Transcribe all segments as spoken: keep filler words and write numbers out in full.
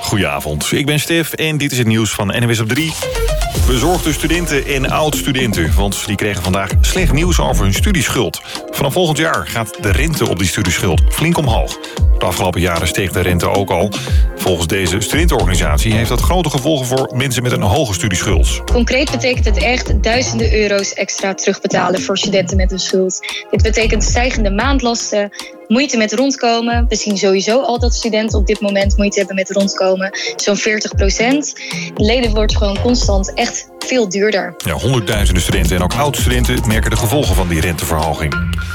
Goedenavond, ik ben Stef en dit is het nieuws van N W S op drie. Bezorgde studenten en oud-studenten, want die kregen vandaag slecht nieuws over hun studieschuld. Vanaf volgend jaar gaat de rente op die studieschuld flink omhoog. De afgelopen jaren steeg de rente ook al. Volgens deze studentenorganisatie heeft dat grote gevolgen voor mensen met een hoge studieschuld. Concreet betekent het echt duizenden euro's extra terugbetalen voor studenten met een schuld. Dit betekent stijgende maandlasten, moeite met rondkomen. We zien sowieso al dat studenten op dit moment moeite hebben met rondkomen. Zo'n veertig procent. Het leven wordt gewoon constant echt veel duurder. Ja, honderdduizenden studenten en ook oud-studenten merken de gevolgen van die renteverhoging.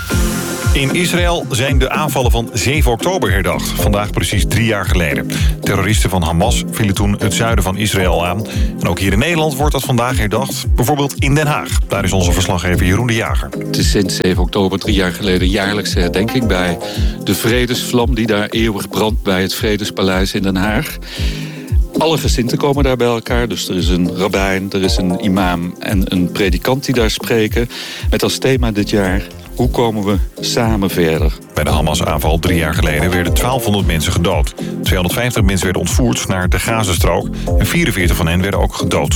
In Israël zijn de aanvallen van zeven oktober herdacht. Vandaag precies drie jaar geleden. Terroristen van Hamas vielen toen het zuiden van Israël aan. En ook hier in Nederland wordt dat vandaag herdacht. Bijvoorbeeld in Den Haag. Daar is onze verslaggever Jeroen de Jager. Het is sinds zeven oktober drie jaar geleden jaarlijkse herdenking bij de vredesvlam die daar eeuwig brandt bij het Vredespaleis in Den Haag. Alle gezinten komen daar bij elkaar. Dus er is een rabbijn, er is een imam en een predikant die daar spreken. Met als thema dit jaar: hoe komen we samen verder? Bij de Hamas-aanval drie jaar geleden werden twaalfhonderd mensen gedood. tweehonderdvijftig mensen werden ontvoerd naar de Gazastrook. En vierenveertig van hen werden ook gedood.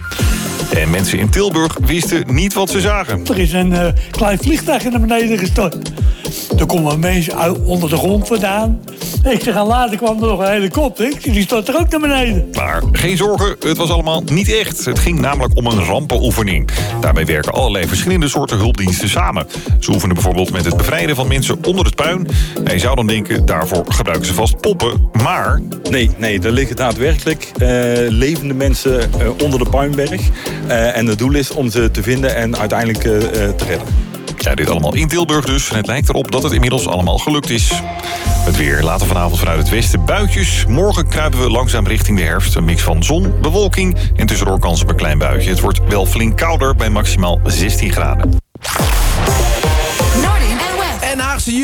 En mensen in Tilburg wisten niet wat ze zagen. Er is een uh, klein vliegtuig naar beneden gestort. Er komen mensen uit, onder de grond vandaan. Ik zeg, en later kwam er nog een helikopter. Ik zeg, die stort er ook naar beneden. Maar geen zorgen, het was allemaal niet echt. Het ging namelijk om een rampenoefening. Daarbij werken allerlei verschillende soorten hulpdiensten samen. Ze oefenen bijvoorbeeld met het bevrijden van mensen onder het puin. En je zou dan denken, daarvoor gebruiken ze vast poppen. Maar... Nee, nee, er liggen daadwerkelijk uh, levende mensen uh, onder de puinberg. Uh, en het doel is om ze te vinden en uiteindelijk uh, te redden. Ja, dit allemaal in Tilburg dus. En het lijkt erop dat het inmiddels allemaal gelukt is. Het weer. Later vanavond vanuit het westen buitjes. Morgen kruipen we langzaam richting de herfst. Een mix van zon, bewolking en tussendoor kans op een klein buitje. Het wordt wel flink kouder bij maximaal zestien graden.